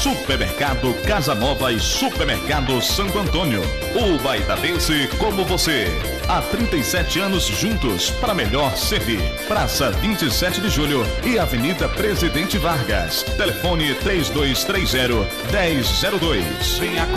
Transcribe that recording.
Supermercado Casa Nova e Supermercado Santo Antônio. O Baitabense como você. Há 37 anos juntos para melhor servir. Praça 27 de Julho e Avenida Presidente Vargas. Telefone 3230-1002. Venha